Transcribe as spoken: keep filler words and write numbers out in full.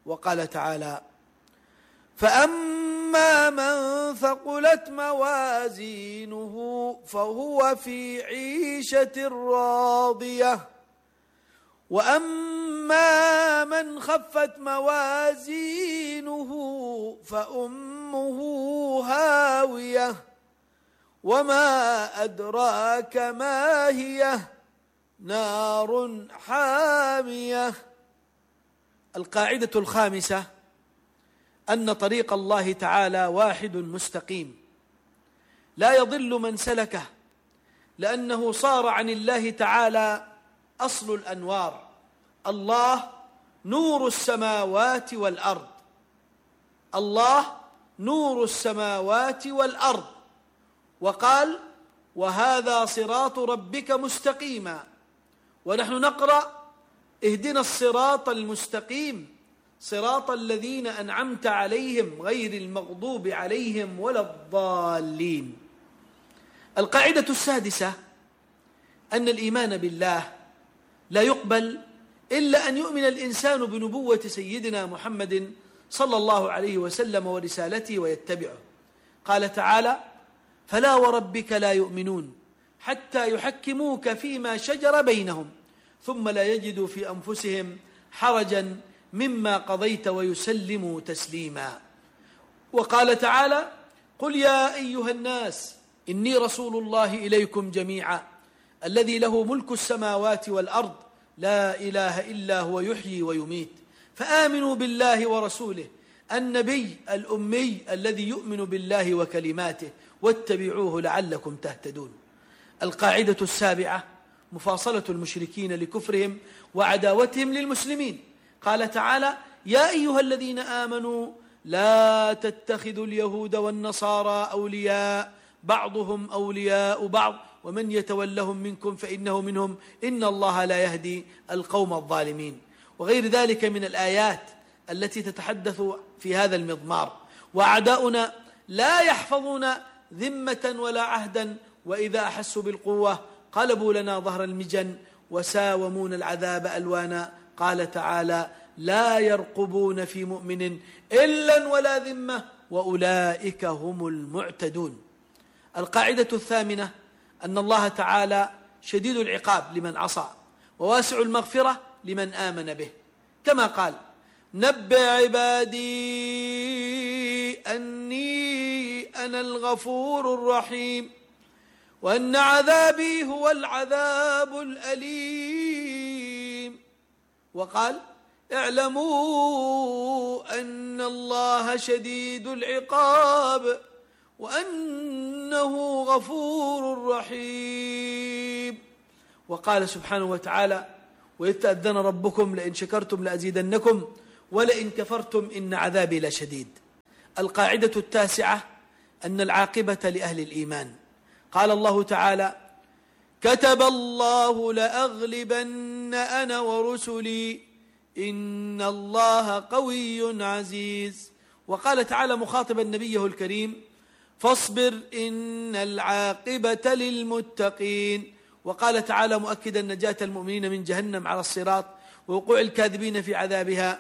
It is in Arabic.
وقال تعالى: فأما من ثقلت موازينه فهو في عيشة راضية وأما من خفت موازينه فأمه هاوية وما أدراك ما هي نار حامية. القاعدة الخامسة أن طريق الله تعالى واحد مستقيم لا يضل من سلكه، لأنه صار عن الله تعالى أصل الأنوار. الله نور السماوات والأرض، الله نور السماوات والأرض، وقال: وهذا صراط ربك مستقيما. ونحن نقرأ: اهدنا الصراط المستقيم صراط الذين أنعمت عليهم غير المغضوب عليهم ولا الضالين. القاعدة السادسة أن الإيمان بالله لا يقبل إلا أن يؤمن الإنسان بنبوة سيدنا محمد صلى الله عليه وسلم ورسالته ويتبعه. قال تعالى: فلا وربك لا يؤمنون حتى يحكموك فيما شجر بينهم ثم لا يجدوا في أنفسهم حرجا مما قضيت ويسلموا تسليما. وقال تعالى: قل يا أيها الناس إني رسول الله إليكم جميعا الذي له ملك السماوات والأرض لا إله إلا هو يحيي ويميت فآمنوا بالله ورسوله النبي الأمي الذي يؤمن بالله وكلماته واتبعوه لعلكم تهتدون. القاعدة السابعة مفاصلة المشركين لكفرهم وعداوتهم للمسلمين. قال تعالى: يا أيها الذين آمنوا لا تتخذوا اليهود والنصارى أولياء بعضهم أولياء بعض ومن يتولهم منكم فإنه منهم إن الله لا يهدي القوم الظالمين. وغير ذلك من الآيات التي تتحدث في هذا المضمار. وأعداؤنا لا يحفظون ذمة ولا عهدا، وإذا أحسوا بالقوة قلبوا لنا ظهر المجن وساومون العذاب ألوانا. قال تعالى: لا يرقبون في مؤمن إلا ولا ذمة وأولئك هم المعتدون. القاعدة الثامنة أن الله تعالى شديد العقاب لمن عصى وواسع المغفرة لمن آمن به، كما قال: نبئ عبادي أني أنا الغفور الرحيم وأن عذابي هو العذاب الأليم. وقال: اعلموا أن الله شديد العقاب وأنه غفور رحيم. وقال سبحانه وتعالى: وإذ تأذن ربكم لئن شكرتم لأزيدنكم ولئن كفرتم إن عذابي لشديد. القاعدة التاسعة أن العاقبة لأهل الإيمان. قال الله تعالى: كتب الله لأغلبن أنا ورسلي إن الله قوي عزيز. وقال تعالى مخاطبا نبيه الكريم: فاصبر إن العاقبة للمتقين. وقال تعالى مؤكدا نجاة المؤمنين من جهنم على الصراط ووقوع الكاذبين في عذابها: